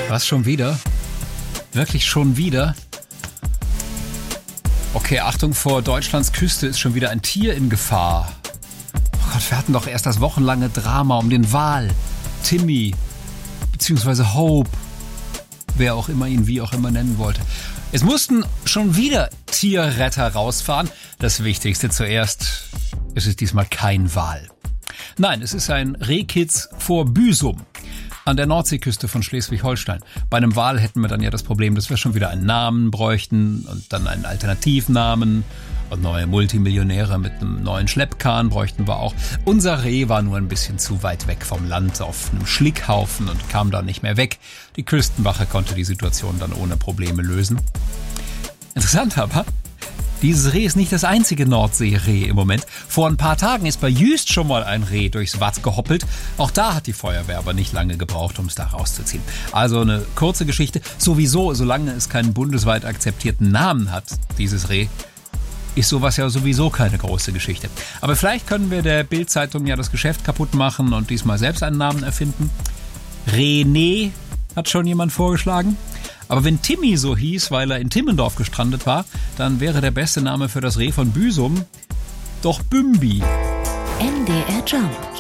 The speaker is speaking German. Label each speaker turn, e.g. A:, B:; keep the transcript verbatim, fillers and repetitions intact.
A: Was, schon wieder? Wirklich schon wieder? Okay, Achtung, vor Deutschlands Küste ist schon wieder ein Tier in Gefahr. Oh Gott, wir hatten doch erst das wochenlange Drama um den Wal. Timmy, beziehungsweise Hope, wer auch immer ihn wie auch immer nennen wollte. Es mussten schon wieder Tierretter rausfahren. Das Wichtigste zuerst, es ist diesmal kein Wal. Nein, es ist ein Rehkitz vor Büsum an der Nordseeküste von Schleswig-Holstein. Bei einem Wal hätten wir dann ja das Problem, dass wir schon wieder einen Namen bräuchten und dann einen Alternativnamen und neue Multimillionäre mit einem neuen Schleppkahn bräuchten wir auch. Unser Reh war nur ein bisschen zu weit weg vom Land auf einem Schlickhaufen und kam da nicht mehr weg. Die Küstenwache konnte die Situation dann ohne Probleme lösen. Interessant aber, dieses Reh ist nicht das einzige Nordseereh im Moment. Vor ein paar Tagen ist bei Jüst schon mal ein Reh durchs Watt gehoppelt. Auch da hat die Feuerwehr aber nicht lange gebraucht, um es da rauszuziehen. Also eine kurze Geschichte. Sowieso, solange es keinen bundesweit akzeptierten Namen hat, dieses Reh, ist sowas ja sowieso keine große Geschichte. Aber vielleicht können wir der Bild-Zeitung ja das Geschäft kaputt machen und diesmal selbst einen Namen erfinden. René hat schon jemand vorgeschlagen. Aber wenn Timmy so hieß, weil er in Timmendorf gestrandet war, dann wäre der beste Name für das Reh von Büsum doch Bümbi.
B: M D R Jump.